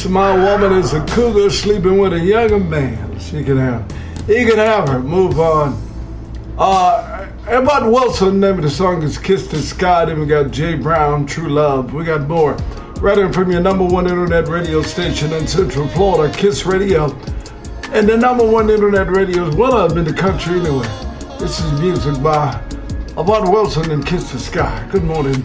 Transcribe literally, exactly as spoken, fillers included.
my woman is a cougar sleeping with a younger man. She can have, he can have her. Move on. Uh, Ebert Wilson, name of the song is Kiss the Sky. Then we got Jay Brown, True Love. We got more. Right in from your number one internet radio station in Central Florida, Kiss Radio. And the number one internet radio is one of them in the country anyway. This is music by Ebert Wilson and Kiss the Sky. Good morning.